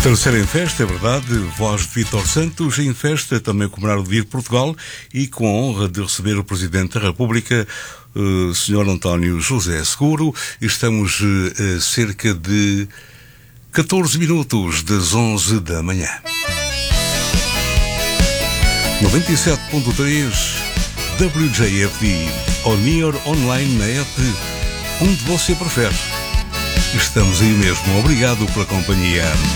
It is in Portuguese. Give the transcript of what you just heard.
Terceira em festa, é verdade, voz de Vítor Santos em festa, também comemorar o Dia de Portugal e com a honra de receber o Presidente da República, Sr. António José Seguro. Estamos a cerca de 14 minutos das 11 da manhã. 97.3 WJFD, ou Near Online na app, onde você prefere. Estamos aí mesmo. Obrigado pela companhia.